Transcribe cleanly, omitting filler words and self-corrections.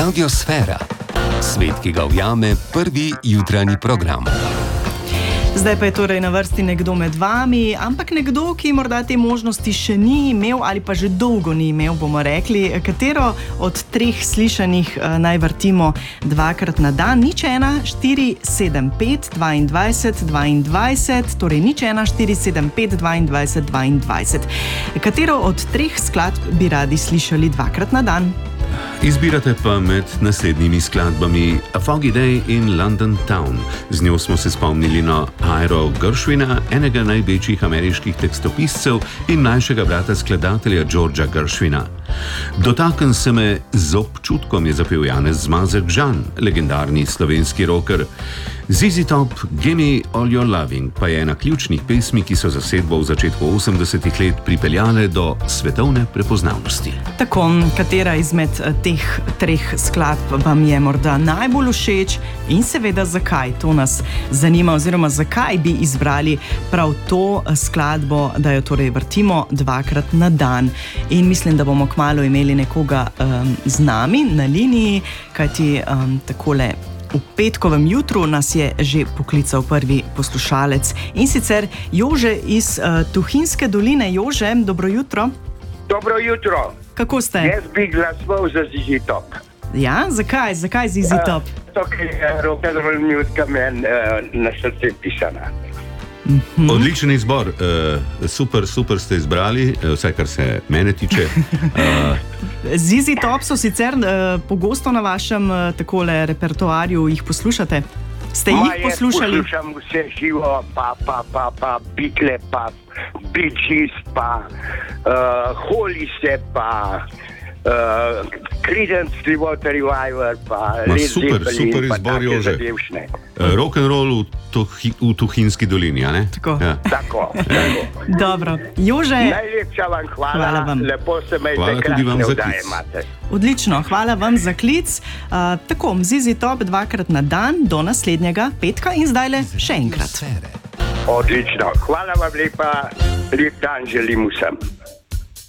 Radiosfera. Svet, ki ga ujame prvi jutranji program. Zdaj pa je torej na vrsti nekdo med vami, ampak nekdo, ki morda te možnosti še ni imel ali pa že dolgo ni imel, bomo rekli, katero od treh slišanih naj vrtimo dvakrat na dan. 01 475 22 22, torej 01 475 22 22. Katero od treh skladb bi radi slišali dvakrat na dan? Izbirate pa med naslednjimi skladbami A Foggy Day in London Town. Z njo smo se spomnili na Iro Gershwina, enega največjih ameriških tekstopiscev in mlajšega brata skladatelja Georgea Gershwina. Dotakn se me z občutkom, je zapel Janez Zmazek-Žan, legendarni slovenski rocker. ZZ Top, Gimme All Your Loving pa je ena ključnih pesmi, ki so zasedbo v začetku 80-ih let pripeljale do svetovne prepoznavnosti. Tako, katera izmed teh treh skladb vam je morda najbolj všeč in seveda zakaj? To nas zanima, oziroma zakaj bi izbrali prav to skladbo, da jo torej vrtimo dvakrat na dan. In mislim, da bomo kmalu imeli nekoga z nami na liniji, kajti takole v petkovem jutru nas je že poklical prvi poslušalec, in sicer Jože iz Tuhinjske doline. Jože, dobro jutro. Dobro jutro. Kako ste? Jaz bi glasoval za ZZ Top. Ja, zakaj? Zakaj ZZ Top? To je rock and roll musica meni na srce pisana. Odličen izbor, super ste izbrali, vsaj kar se mene tiče. ZZ Top so sicer pogosto na vašem takole repertoarju, jih poslušate? Ste jih poslušali? Jaz poslušam vse živo, pa Beatle, pa Bee Gees, pa Holise, pa Creedence Clearwater Revival, pa Led Zeppelin, super izbor, Jože. Rock and roll v Tuhinjski dolini, a ne? Tako. Ja. Tako. Dobro. Jože, Najlepša vam hvala vam. Lepo se me Hvala tudi vam za klic. Odlično, hvala vam za klic. Tako, ZZ Top dvakrat na dan do naslednjega petka in zdajle še enkrat. Odlično, hvala vam lepa, lep dan želim vsem.